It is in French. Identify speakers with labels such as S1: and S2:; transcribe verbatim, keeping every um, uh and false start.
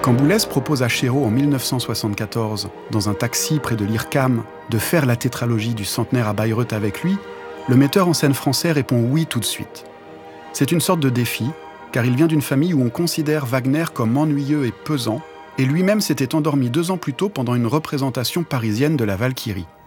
S1: Quand Boulez propose à Chéreau en mille neuf cent soixante-quatorze, dans un taxi près de l'I R C A M, de faire la tétralogie du centenaire à Bayreuth avec lui, le metteur en scène français répond oui tout de suite. C'est une sorte de défi, car il vient d'une famille où on considère Wagner comme ennuyeux et pesant, et lui-même s'était endormi deux ans plus tôt pendant une représentation parisienne de la Valkyrie.